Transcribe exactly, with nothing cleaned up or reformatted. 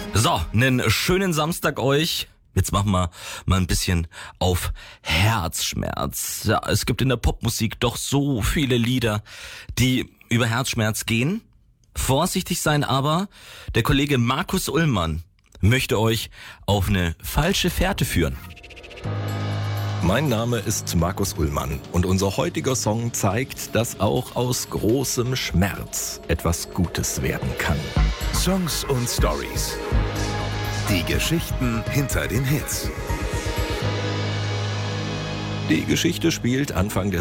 So, einen schönen Samstag euch. Jetzt machen wir mal ein bisschen auf Herzschmerz. Ja, es gibt in der Popmusik doch so viele Lieder, die über Herzschmerz gehen. Vorsichtig sein aber, der Kollege Markus Ullmann möchte euch auf eine falsche Fährte führen. Mein Name ist Markus Ullmann und unser heutiger Song zeigt, dass auch aus großem Schmerz etwas Gutes werden kann. Songs und Stories. Die Geschichten hinter den Hits. Die Geschichte spielt Anfang der